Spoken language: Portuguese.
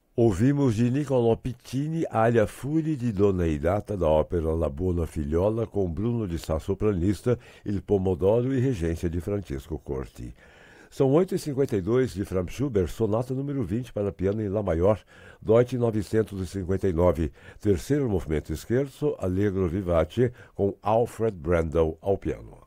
Ouvimos de Niccolò Piccini Alia Furi di Donneidata da ópera La Buona Figliola com Bruno de Sá sopranista, Il Pomodoro e regência de Francisco Corti. São 8h52 de Franz Schubert, sonata número 20 para piano em Lá maior, Deutsch 959, terceiro movimento esquerdo, Allegro vivace com Alfred Brendel ao piano.